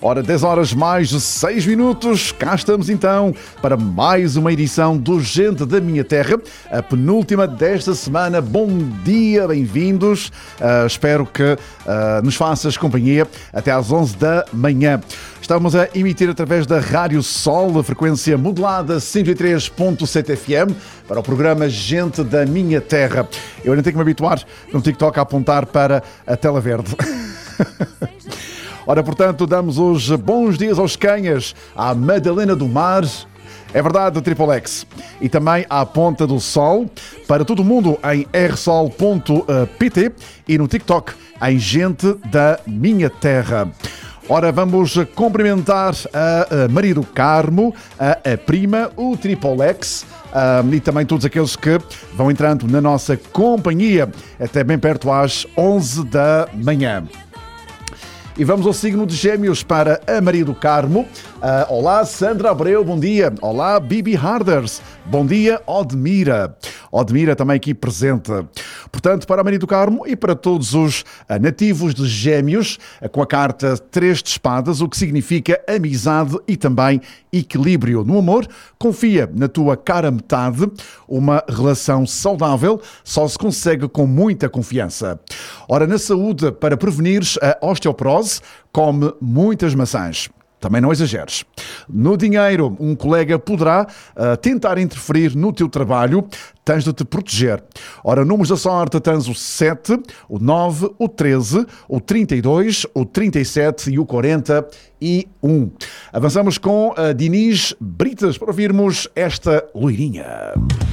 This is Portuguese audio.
Ora, 10 horas mais 6 minutos, cá estamos então para mais uma edição do Gente da Minha Terra, a penúltima desta semana. Bom dia, bem-vindos. Espero que nos faças companhia até às 11 da manhã. Estamos a emitir através da Rádio Sol, a frequência modulada 103.7 FM, para o programa Gente da Minha Terra. Eu ainda tenho que me habituar no TikTok a apontar para a tela verde. Ora, portanto, damos os bons dias aos canhas, à Madalena do Mar, é verdade, Triplex, e também à Ponta do Sol, para todo mundo em rsol.pt e no TikTok em Gente da Minha Terra. Ora, vamos cumprimentar a Maria do Carmo, a prima, o Triplex e também todos aqueles que vão entrando na nossa companhia até bem perto às 11 da manhã. E vamos ao signo de Gêmeos para a Maria do Carmo. Olá, Sandra Abreu, bom dia. Olá, Bibi Harders, bom dia, Odmira. Odmira também aqui presente. Portanto, para a Maria do Carmo e para todos os nativos de Gêmeos, com a carta 3 de espadas, o que significa amizade e também equilíbrio. No amor, confia na tua cara metade. Uma relação saudável só se consegue com muita confiança. Ora, na saúde, para prevenires a osteoporose, come muitas maçãs. Também não exageres. No dinheiro, um colega poderá tentar interferir no teu trabalho. Tens de te proteger. Ora, números da sorte, tens o 7, o 9, o 13, o 32, o 37 e o 41. Avançamos com a Diniz Britas para ouvirmos esta loirinha.